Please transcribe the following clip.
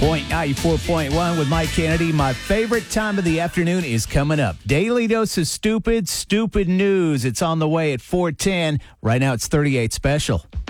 Point 94.1 with Mike Kennedy. My favorite time of the afternoon is coming up. Daily Dose of Stupid news. It's on the way at 4:10. Right now it's 38 special.